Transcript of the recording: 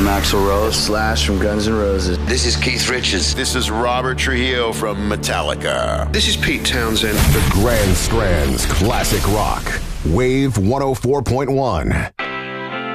I'm Axl Rose. Slash from Guns N' Roses. This is Keith Richards. This is Robert Trujillo from Metallica. This is Pete Townsend. The Grand Strands Classic Rock. Wave 104.1.